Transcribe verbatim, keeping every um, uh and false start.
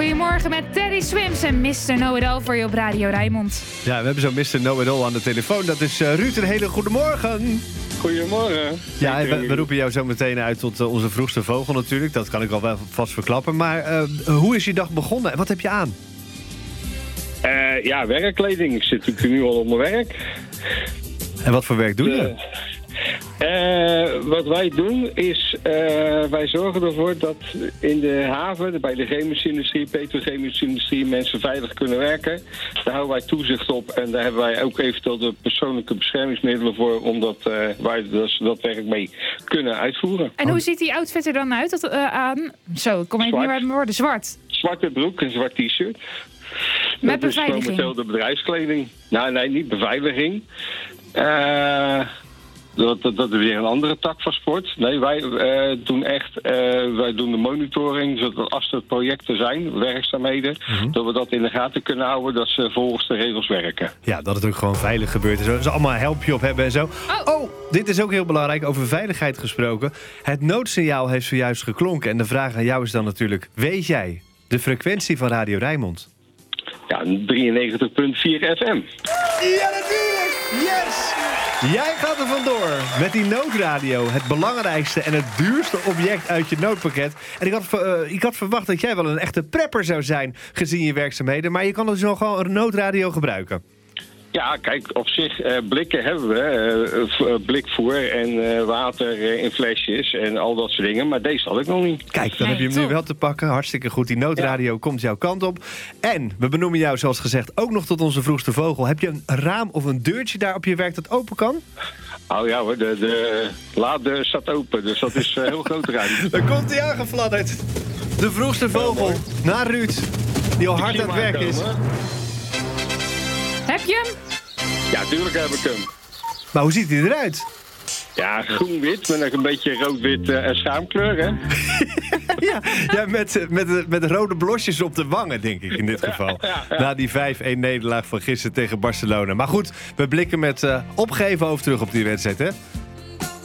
Goedemorgen met Teddy Swims en mister Know-it-all voor je op Radio Rijnmond. Ja, we hebben zo'n mister Know-it-all aan de telefoon. Dat is uh, Ruud. Een hele goede morgen. Goedemorgen. Ja, we, we roepen jou zo meteen uit tot uh, onze vroegste vogel natuurlijk. Dat kan ik al wel vast verklappen. Maar uh, hoe is je dag begonnen en wat heb je aan? Uh, ja, werkkleding. Ik zit natuurlijk nu al op mijn werk. En wat voor werk doe je? Uh, uh, wat wij doen is, uh, wij zorgen ervoor dat in de haven, bij de chemische industrie, petrochemische industrie, mensen veilig kunnen werken. Daar houden wij toezicht op en daar hebben wij ook eventueel de persoonlijke beschermingsmiddelen voor, omdat uh, wij dus dat werk mee kunnen uitvoeren. En hoe ziet die outfit er dan uit dat, uh, aan? Zo, ik kom even niet meer uit mijn woorden. Zwart. Zwarte broek en zwart t-shirt. Met dat beveiliging? is momenteel de bedrijfskleding. Nou, nee, niet beveiliging. Uh, dat, dat, dat is weer een andere tak van sport. Nee, wij uh, doen echt uh, wij doen de monitoring, zodat als er projecten zijn, werkzaamheden, mm-hmm. dat we dat in de gaten kunnen houden, dat ze volgens de regels werken. Ja, dat het ook gewoon veilig gebeurt en zo. Dat ze allemaal helpje op hebben en zo. Oh. oh, dit is ook heel belangrijk, over veiligheid gesproken. Het noodsignaal heeft zojuist geklonken en de vraag aan jou is dan natuurlijk, weet jij de frequentie van Radio Rijnmond? Ja, drieënnegentig komma vier F M. Ja, natuurlijk! Yes! Jij gaat er vandoor met die noodradio. Het belangrijkste en het duurste object uit je noodpakket. En ik had, uh, ik had verwacht dat jij wel een echte prepper zou zijn, gezien je werkzaamheden. Maar je kan dus nog gewoon een noodradio gebruiken. Ja, kijk, op zich, uh, blikken hebben we. Uh, blikvoer en uh, water uh, in flesjes en al dat soort dingen. Maar deze had ik nog niet. Kijk, dan heb je hem nu wel te pakken. Hartstikke goed. Die noodradio ja. komt jouw kant op. En we benoemen jou, zoals gezegd, ook nog tot onze vroegste vogel. Heb je een raam of een deurtje daar op je werk dat open kan? Oh ja hoor, de, de laaddeur staat open. Dus dat is uh, heel groot ruimte. Dan komt hij aangefladderd. De vroegste vogel, ja, naar Ruud, die al hard aan het werk is. Heb je hem? Ja, tuurlijk heb ik hem. Maar hoe ziet hij eruit? Ja, groen-wit met een beetje rood-wit uh, en schaamkleur, hè? ja, ja met, met, met rode blosjes op de wangen, denk ik in dit geval. Ja, ja, ja. Na die vijf-een nederlaag van gisteren tegen Barcelona. Maar goed, we blikken met uh, opgeven over terug op die wedstrijd, hè?